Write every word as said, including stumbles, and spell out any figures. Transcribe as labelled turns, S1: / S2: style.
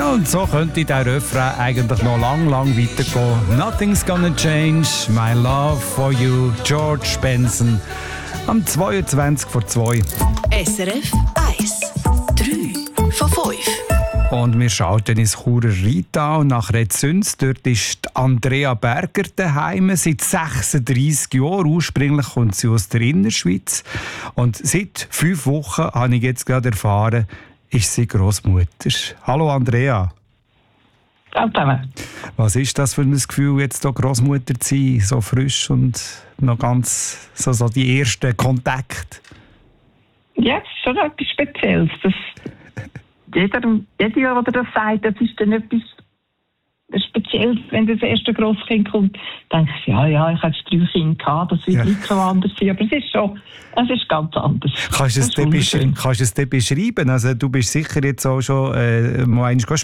S1: Ja, und so könnte der Refrain eigentlich noch lang, lang weitergehen. Nothing's gonna change, my love for you, George Benson. Am zweiundzwanzig vor zwei.
S2: S R F eins. drei von fünf.
S1: Und wir schalten ins Churer Rheintal nach Redzüns. Dort ist Andrea Berger daheim, seit sechsunddreissig Jahren. Ursprünglich kommt sie aus der Innerschweiz. Und seit fünf Wochen, habe ich jetzt gerade erfahren, ist sie Grossmutter. Hallo Andrea.
S3: Hallo.
S1: Was ist das für ein Gefühl, jetzt hier Grossmutter zu sein, so frisch und noch ganz so, so die ersten Kontakte?
S3: Ja, es ist schon etwas Spezielles. Das Jeder, jeder, der das sagt, das ist dann etwas Spezielles, wenn das erste Grosskind kommt. Dann denkst du, ja, ja, ich hatte drei Kinder gehabt, das wird ja nicht so anders sein. Aber es ist schon, es ist ganz anders.
S1: Kannst du es dir besch- kannst du es dir beschreiben? Also, du bist sicher jetzt auch schon äh, mal einmal